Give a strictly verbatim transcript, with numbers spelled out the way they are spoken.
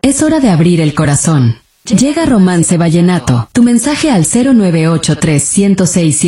Es hora de abrir el corazón. Llega Romance Vallenato. Tu mensaje al cero nueve ocho tres, uno cero seis